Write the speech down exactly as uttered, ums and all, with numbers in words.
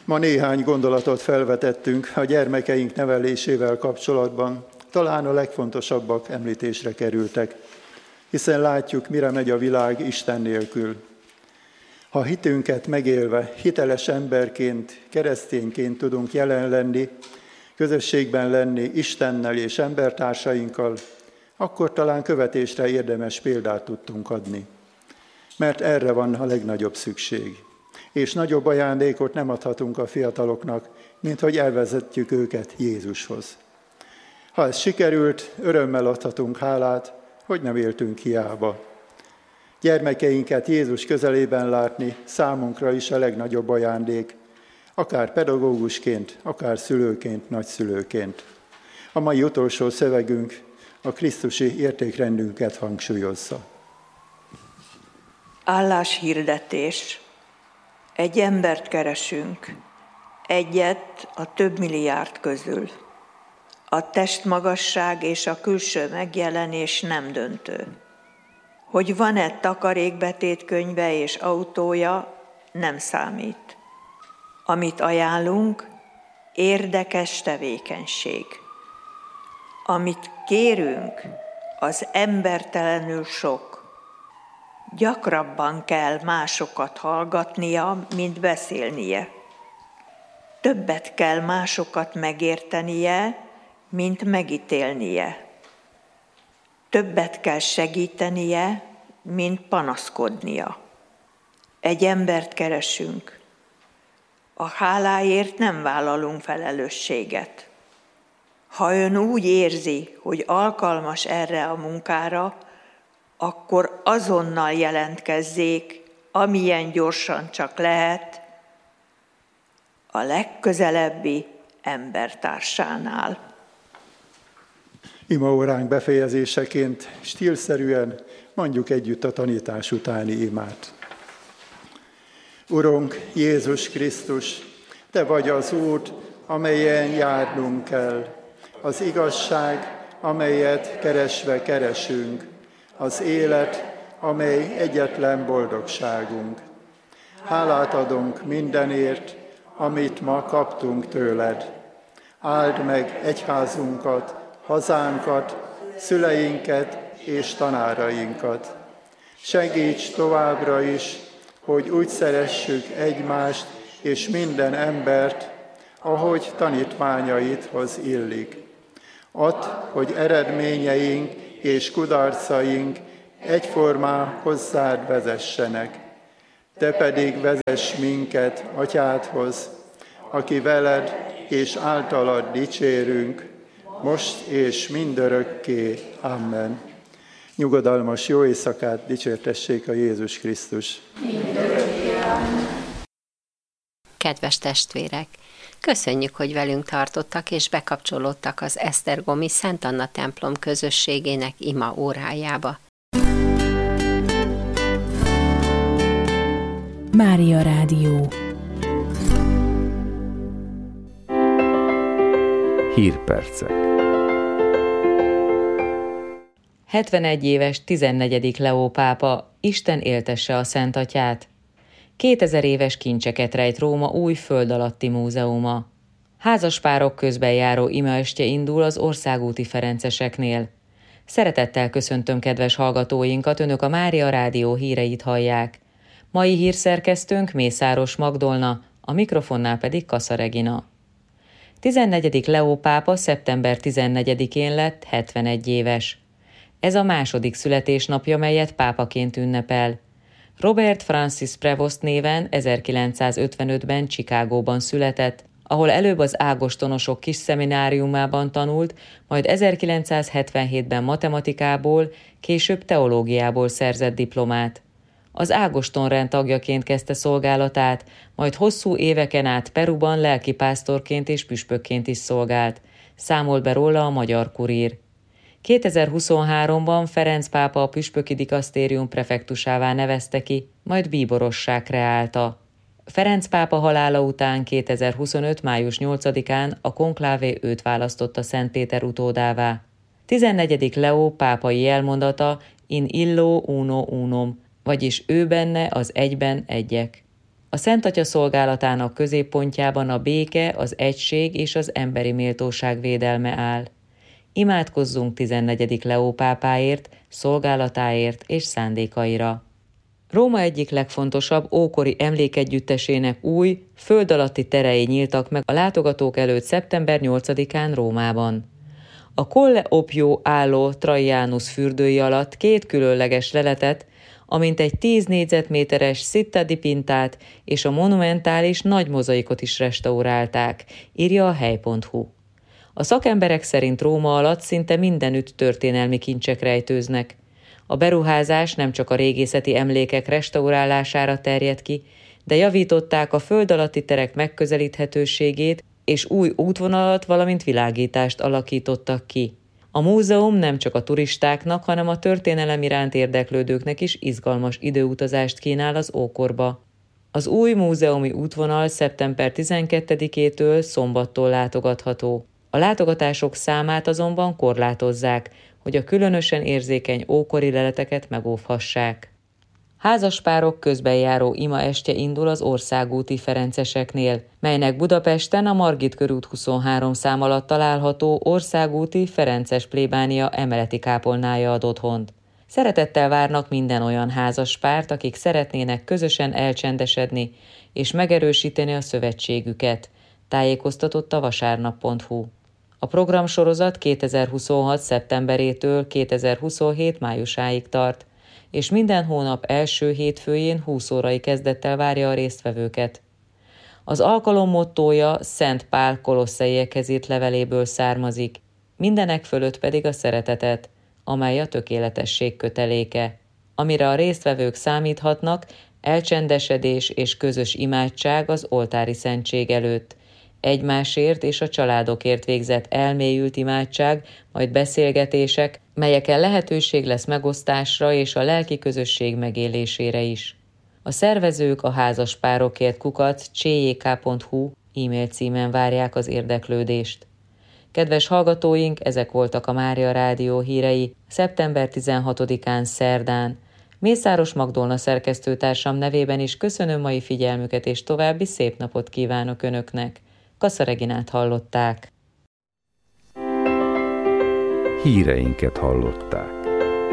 Ma néhány gondolatot felvetettünk a gyermekeink nevelésével kapcsolatban. Talán a legfontosabbak említésre kerültek, hiszen látjuk, mire megy a világ Isten nélkül. Ha hitünket megélve, hiteles emberként, keresztényként tudunk jelen lenni, közösségben lenni Istennel és embertársainkkal, akkor talán követésre érdemes példát tudtunk adni. Mert erre van a legnagyobb szükség. És nagyobb ajándékot nem adhatunk a fiataloknak, mint hogy elvezetjük őket Jézushoz. Ha ez sikerült, örömmel adhatunk hálát, hogy nem éltünk hiába. Gyermekeinket Jézus közelében látni számunkra is a legnagyobb ajándék, akár pedagógusként, akár szülőként, nagyszülőként. A mai utolsó szövegünk a krisztusi értékrendünket hangsúlyozza. Álláshirdetés. Egy embert keresünk, egyet a több milliárd közül. A testmagasság és a külső megjelenés nem döntő. Hogy van-e takarékbetétkönyve és autója, nem számít. Amit ajánlunk, érdekes tevékenység. Amit kérünk, az embertelenül sok. Gyakrabban kell másokat hallgatnia, mint beszélnie. Többet kell másokat megértenie, mint megítélnie. Többet kell segítenie, mint panaszkodnia. Egy embert keresünk. A háláért nem vállalunk felelősséget. Ha ön úgy érzi, hogy alkalmas erre a munkára, akkor azonnal jelentkezzék, amilyen gyorsan csak lehet, a legközelebbi embertársánál. Imaóránk befejezéseként stílszerűen mondjuk együtt a tanítás utáni imát. Urunk, Jézus Krisztus, Te vagy az út, amelyen járnunk kell, az igazság, amelyet keresve keresünk, az élet, amely egyetlen boldogságunk. Hálát adunk mindenért, amit ma kaptunk tőled. Áld meg egyházunkat, hazánkat, szüleinket és tanárainkat. Segíts továbbra is, hogy úgy szeressük egymást és minden embert, ahogy tanítványaidhoz illik. Add, hogy eredményeink és kudarcaink egyformán hozzád vezessenek. Te pedig vezess minket Atyádhoz, aki veled és általad dicsérünk, most és mindörökké. Amen. Nyugodalmas jó éjszakát, dicsértessék a Jézus Krisztus. Kedves testvérek! Köszönjük, hogy velünk tartottak és bekapcsolódtak az esztergomi Szent Anna templom közösségének ima órájába. Mária Rádió. Hírpercek. hetvenegy éves tizennegyedik Leó pápa, Isten éltesse a Szent Atyát. kétezer éves kincseket rejt Róma új föld alatti múzeuma. Házaspárok közben járó imaestje indul az országúti ferenceseknél. Szeretettel köszöntöm kedves hallgatóinkat, önök a Mária Rádió híreit hallják. Mai hírszerkesztőnk Mészáros Magdolna, a mikrofonnál pedig Kassa Regina. tizennegyedik Leó pápa szeptember tizennegyedikén lett hetvenegy éves. Ez a második születésnapja, melyet pápaként ünnepel. Robert Francis Prevost néven ezerkilencszázötvenötben Chicagóban született, ahol előbb az ágostonosok kis szemináriumában tanult, majd ezerkilencszázhetvenhétben matematikából, később teológiából szerzett diplomát. Az ágostonrend tagjaként kezdte szolgálatát, majd hosszú éveken át Peruban lelkipásztorként és püspökként is szolgált. Számol be róla a Magyar Kurír. kétezer-huszonháromban Ferenc pápa a püspöki dikasztérium prefektusává nevezte ki, majd bíborossá kreálta. Ferenc pápa halála után kétezer-huszonöt. május nyolcadikán a konklávé őt választotta Szent Péter utódává. tizennegyedik Leó pápai elmondata in illo uno unum, vagyis ő benne az egyben egyek. A Szent Atya szolgálatának középpontjában a béke, az egység és az emberi méltóság védelme áll. Imádkozzunk tizennegyedik Leó pápáért, szolgálatáért és szándékaira. Róma egyik legfontosabb ókori emlékegyüttesének új, föld alatti terei nyíltak meg a látogatók előtt szeptember nyolcadikán Rómában. A Colle Oppio álló Traianus fürdői alatt két különleges leletet, amint egy tíz négyzetméteres Città di Pintát és a monumentális nagy mozaikot is restaurálták, írja a hely pont hu. A szakemberek szerint Róma alatt szinte mindenütt történelmi kincsek rejtőznek. A beruházás nem csak a régészeti emlékek restaurálására terjed ki, de javították a föld alatti terek megközelíthetőségét, és új útvonalat, valamint világítást alakítottak ki. A múzeum nem csak a turistáknak, hanem a történelem iránt érdeklődőknek is izgalmas időutazást kínál az ókorba. Az új múzeumi útvonal szeptember tizenkettedikétől szombattól látogatható. A látogatások számát azonban korlátozzák, hogy a különösen érzékeny ókori leleteket megóvhassák. Házaspárok közben járó ima estje indul az országúti ferenceseknél, melynek Budapesten a Margit körút huszonhárom szám alatt található országúti ferences plébánia emeleti kápolnája ad otthont. Szeretettel várnak minden olyan házaspárt, akik szeretnének közösen elcsendesedni és megerősíteni a szövetségüket, tájékoztatott a vasárnap pont hu. A programsorozat kétezer-huszonhat szeptemberétől kétezer-huszonhét májusáig tart, és minden hónap első hétfőjén húsz órai kezdettel várja a résztvevőket. Az alkalom mottója Szent Pál Kolosszeiekhez írt leveléből származik, mindenek fölött pedig a szeretetet, amely a tökéletesség köteléke. Amire a résztvevők számíthatnak, elcsendesedés és közös imádság az oltári szentség előtt, egymásért és a családokért végzett elmélyült imádság, majd beszélgetések, melyeken lehetőség lesz megosztásra és a lelki közösség megélésére is. A szervezők a házaspárokért kukac cé jé ká pont hu e-mail címen várják az érdeklődést. Kedves hallgatóink, ezek voltak a Mária Rádió hírei szeptember tizenhatodikán szerdán. Mészáros Magdolna szerkesztőtársam nevében is köszönöm mai figyelmüket, és további szép napot kívánok Önöknek. Kassa Reginát hallották. Híreinket hallották.